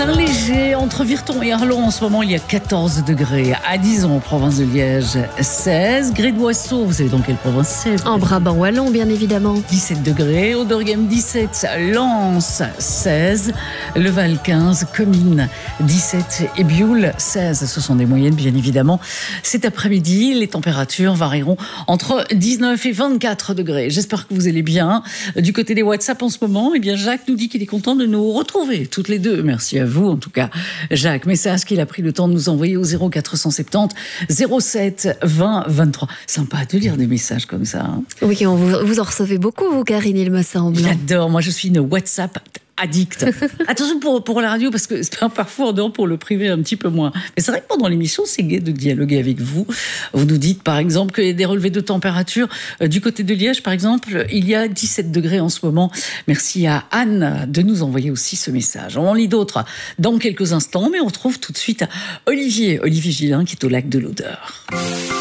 Saint-Léger, entre Virton et Arlon, en ce moment, il y a 14 degrés. À Dijon, en province de Liège, 16. Gré-de-Boisseau, vous savez dans quelle province c'est? En Brabant wallon, bien évidemment. 17 degrés. Auderghem, 17. Lens, 16. Le Val, 15. Comines, 17. Et Bioul, 16. Ce sont des moyennes, bien évidemment. Cet après-midi, les températures varieront entre 19 et 24 degrés. J'espère que vous allez bien. Du côté des WhatsApp en ce moment, eh bien, Jacques nous dit qu'il est content de nous retrouver toutes les deux. Merci à vous, en tout cas, Jacques. Message qu'il a pris le temps de nous envoyer au 0470 07 20 23. Sympa de lire des messages comme ça. Hein. Oui, vous en recevez beaucoup, vous, Karine, il me semble. J'adore. Moi, je suis une WhatsApp addict. Attention pour la radio, parce que parfois en dehors pour le privé un petit peu moins. Mais c'est vrai que pendant l'émission, c'est gai de dialoguer avec vous. Vous nous dites par exemple qu'il y a des relevés de température du côté de Liège, par exemple, il y a 17 degrés en ce moment. Merci à Anne de nous envoyer aussi ce message. On en lit d'autres dans quelques instants, mais on retrouve tout de suite Olivier Gillin qui est au lac de l'Odeur.